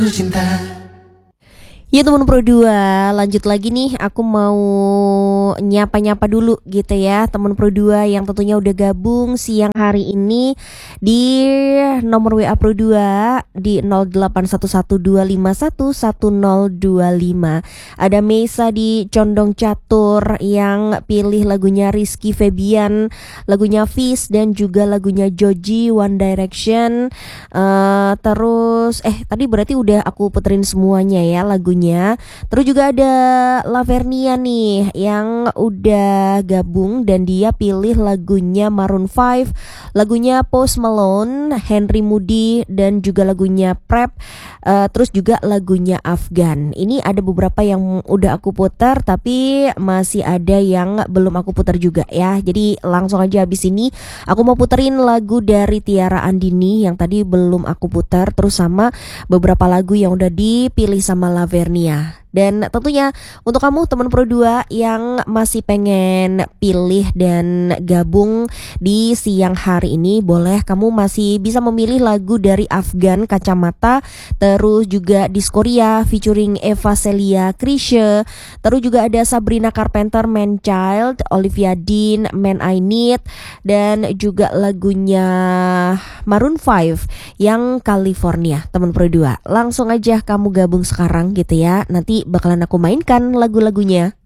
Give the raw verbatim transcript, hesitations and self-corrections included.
Cinta. Ya teman Pro dua, lanjut lagi nih, aku mau nyapa-nyapa dulu gitu ya teman Pro dua yang tentunya udah gabung siang hari ini di nomor W A Pro dua di nol delapan satu satu dua lima satu satu nol dua lima. Ada Mesa di Condong Catur yang pilih lagunya Rizky Febian, lagunya Fish dan juga lagunya Joji One Direction. Uh, terus eh tadi berarti udah aku puterin semuanya ya lagunya. Terus juga ada Lavernia nih yang udah gabung dan dia pilih lagunya Maroon five, lagunya Post Malone, Henry Moody dan juga lagunya Prep, uh, terus juga lagunya Afgan. Ini ada beberapa yang udah aku putar tapi masih ada yang belum aku putar juga ya. Jadi langsung aja habis ini aku mau puterin lagu dari Tiara Andini yang tadi belum aku putar, terus sama beberapa lagu yang udah dipilih sama Lavernia. Dan tentunya untuk kamu teman Pro dua yang masih pengen pilih dan gabung di siang hari ini, boleh kamu masih bisa memilih lagu dari Afgan Kacamata, terus juga Diskoria featuring Eva Celia Krisye, terus juga ada Sabrina Carpenter Man Child, Olivia Dean Man I Need, dan juga lagunya Maroon five yang California. Teman Pro dua, langsung aja kamu gabung sekarang gitu ya, nanti bakalan aku mainkan lagu-lagunya.